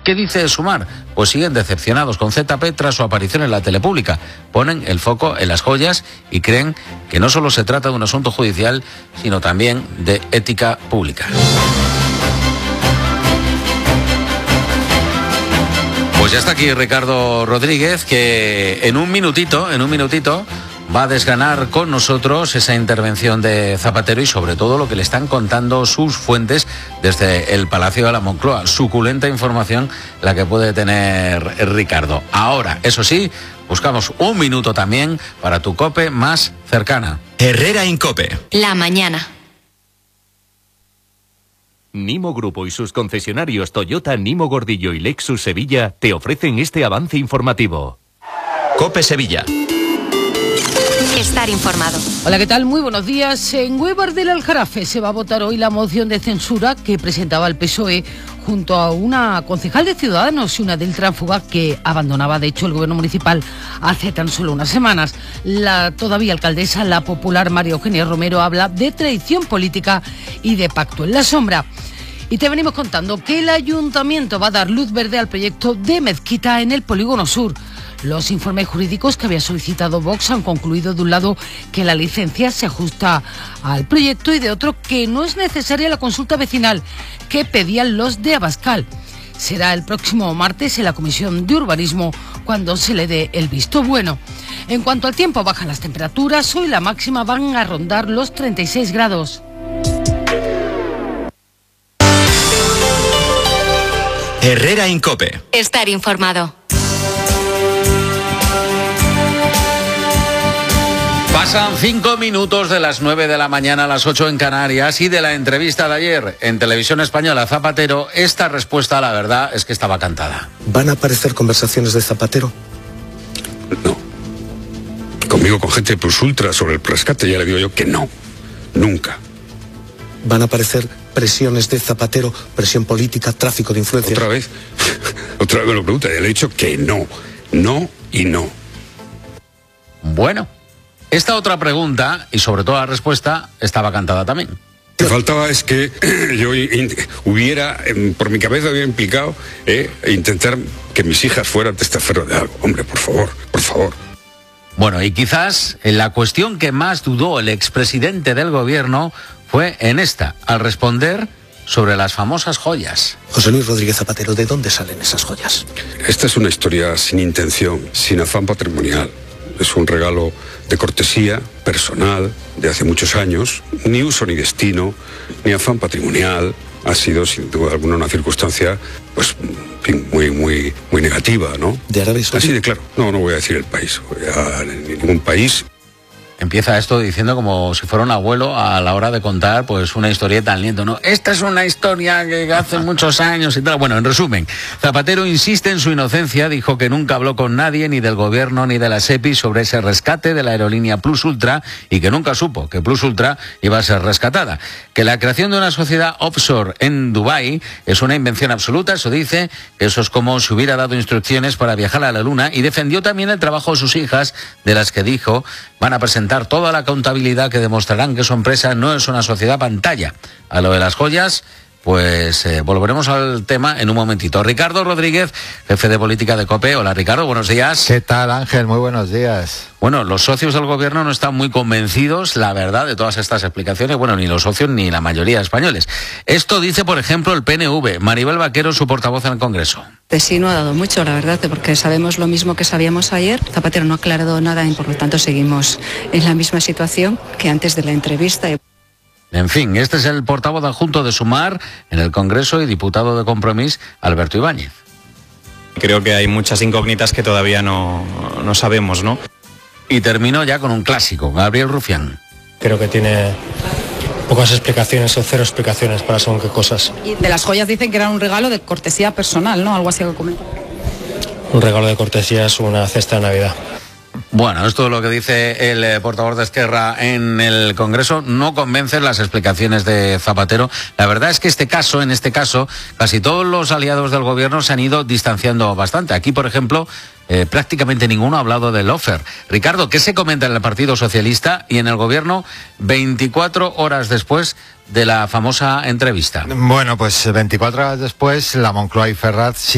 ¿Qué dice Sumar? Pues siguen decepcionados con ZP tras su aparición en la tele pública. Ponen el foco en las joyas y creen que no solo se trata de un asunto judicial, sino también de ética pública. Pues ya está aquí Ricardo Rodríguez, que en un minutito va a desgranar con nosotros esa intervención de Zapatero y sobre todo lo que le están contando sus fuentes desde el Palacio de la Moncloa. Suculenta información la que puede tener Ricardo. Ahora, eso sí, buscamos un minuto también para tu COPE más cercana. Herrera Incope. La mañana. Nimo Grupo y sus concesionarios Toyota, Nimo Gordillo y Lexus Sevilla te ofrecen este avance informativo. COPE Sevilla. Estar informado. Hola, ¿qué tal? Muy buenos días. En Huevar del Aljarafe se va a votar hoy la moción de censura que presentaba el PSOE junto a una concejal de Ciudadanos y una del tránsfuga que abandonaba, de hecho, el gobierno municipal hace tan solo unas semanas. La todavía alcaldesa, la popular María Eugenia Romero, habla de traición política y de pacto en la sombra. Y te venimos contando que el ayuntamiento va a dar luz verde al proyecto de mezquita en el Polígono Sur. Los informes jurídicos que había solicitado Vox han concluido, de un lado, que la licencia se ajusta al proyecto y de otro que no es necesaria la consulta vecinal que pedían los de Abascal. Será el próximo martes en la Comisión de Urbanismo cuando se le dé el visto bueno. En cuanto al tiempo, bajan las temperaturas. Hoy la máxima van a rondar los 36 grados. Herrera Incope. Estar informado. Pasan 5 minutos de las 9 de la mañana a las 8 en Canarias y de la entrevista de ayer en Televisión Española a Zapatero, esta respuesta, la verdad, es que estaba cantada. ¿Van a aparecer conversaciones de Zapatero? No. Conmigo, con gente de Plus Ultra sobre el rescate, ya le digo yo que no. Nunca. ¿Van a aparecer presiones de Zapatero, presión política, tráfico de influencia? ¿Otra vez? Otra vez me lo pregunta. Ya le he dicho que no. No y no. Bueno. Esta otra pregunta, y sobre todo la respuesta, estaba cantada también. Lo que faltaba es que yo hubiera, por mi cabeza hubiera implicado intentar que mis hijas fueran testaferro de algo. Hombre, por favor, por favor. Bueno, y quizás la cuestión que más dudó el expresidente del gobierno fue en esta, al responder sobre las famosas joyas. José Luis Rodríguez Zapatero, ¿de dónde salen esas joyas? Esta es una historia sin intención, sin afán patrimonial. Es un regalo de cortesía personal de hace muchos años, ni uso ni destino, ni afán patrimonial. Ha sido, sin duda alguna, una circunstancia, pues, muy negativa, ¿no? ¿De Arabia Saudí? Así de claro. No voy a decir el país, ningún país. Empieza esto diciendo como si fuera un abuelo a la hora de contar pues una historieta al nieto, ¿no? Esta es una historia que hace muchos años y tal. Bueno, en resumen, Zapatero insiste en su inocencia, dijo que nunca habló con nadie, ni del gobierno ni de la SEPI, sobre ese rescate de la aerolínea Plus Ultra y que nunca supo que Plus Ultra iba a ser rescatada. Que la creación de una sociedad offshore en Dubái es una invención absoluta, eso dice, que eso es como si hubiera dado instrucciones para viajar a la luna, y defendió también el trabajo de sus hijas, de las que dijo van a presentar toda la contabilidad que demostrarán que su empresa no es una sociedad pantalla. A lo de las joyas, pues volveremos al tema en un momentito. Ricardo Rodríguez, jefe de política de COPE. Hola, Ricardo, buenos días. ¿Qué tal, Ángel? Muy buenos días. Bueno, los socios del gobierno no están muy convencidos, la verdad, de todas estas explicaciones. Bueno, ni los socios ni la mayoría de españoles. Esto dice, por ejemplo, el PNV. Maribel Vaquero, su portavoz en el Congreso. De sí no ha dado mucho, la verdad, porque sabemos lo mismo que sabíamos ayer. Zapatero no ha aclarado nada y por lo tanto seguimos en la misma situación que antes de la entrevista. En fin, este es el portavoz adjunto de Sumar en el Congreso y diputado de Compromís, Alberto Ibáñez. Creo que hay muchas incógnitas que todavía no sabemos, ¿no? Y termino ya con un clásico, Gabriel Rufián. Creo que tiene pocas explicaciones o cero explicaciones para según qué cosas. Y de las joyas dicen que era un regalo de cortesía personal, ¿no? Algo así que comentan. Un regalo de cortesía es una cesta de Navidad. Bueno, esto es lo que dice el portavoz de Esquerra en el Congreso. No convencen las explicaciones de Zapatero. La verdad es que en este caso, casi todos los aliados del gobierno se han ido distanciando bastante. Aquí, por ejemplo, prácticamente ninguno ha hablado del lofer. Ricardo, ¿qué se comenta en el Partido Socialista y en el gobierno 24 horas después de la famosa entrevista? Bueno, pues 24 horas después, la Moncloa y Ferraz